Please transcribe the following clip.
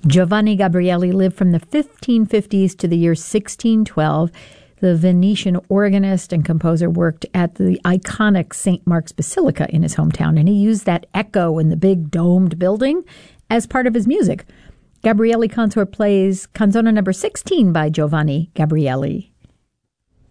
Giovanni Gabrieli lived from the 1550s to the year 1612. The Venetian organist and composer worked at the iconic St. Mark's Basilica in his hometown, and he used that echo in the big domed building as part of his music. Gabrieli Consort plays Canzona number 16 by Giovanni Gabrieli.